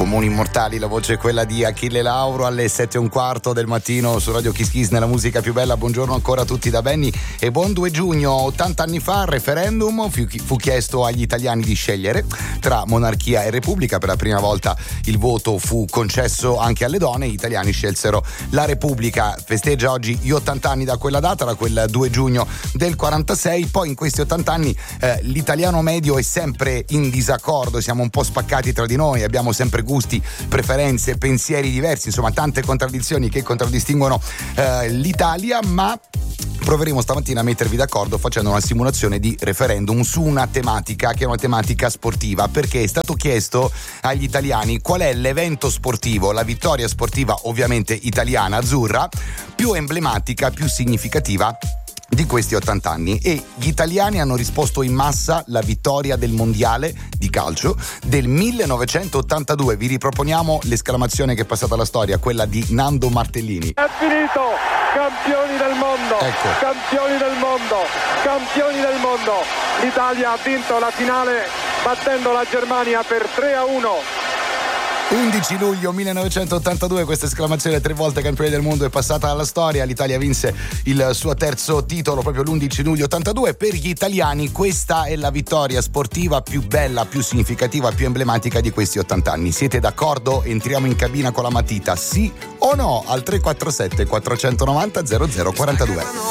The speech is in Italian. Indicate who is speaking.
Speaker 1: Comuni Immortali, la voce è quella di Achille Lauro alle 7:15 del mattino su Radio Kiss Kiss nella musica più bella. Buongiorno ancora a tutti da Benny e buon 2 giugno. 80 anni fa al referendum fu chiesto agli italiani di scegliere tra monarchia e repubblica. Per la prima volta il voto fu concesso anche alle donne, gli italiani scelsero la repubblica. Festeggia oggi gli 80 anni da quella data, da quel 2 giugno del 46. Poi in questi 80 anni l'italiano medio è sempre in disaccordo, siamo un po' spaccati tra di noi, abbiamo sempre gusti, preferenze, pensieri diversi, insomma tante contraddizioni che contraddistinguono l'Italia, ma proveremo stamattina a mettervi d'accordo facendo una simulazione di referendum su una tematica che è una tematica sportiva, perché è stato chiesto agli italiani qual è l'evento sportivo, la vittoria sportiva ovviamente italiana azzurra più emblematica, più significativa di questi 80 anni, e gli italiani hanno risposto in massa la vittoria del mondiale di calcio del 1982. Vi riproponiamo l'esclamazione che è passata alla storia, quella di Nando Martellini.
Speaker 2: È finito, campioni del mondo,
Speaker 1: ecco.
Speaker 2: Campioni del mondo, campioni del mondo. L'Italia ha vinto la finale battendo la Germania per 3-1.
Speaker 1: 11 luglio 1982, questa esclamazione 3 volte campione del mondo è passata alla storia. L'Italia vinse il suo terzo titolo proprio l'11 luglio 82. Per gli italiani questa è la vittoria sportiva più bella, più significativa, più emblematica di questi 80 anni. Siete d'accordo? Entriamo in cabina con la matita, sì o no? Al 347 490 0042.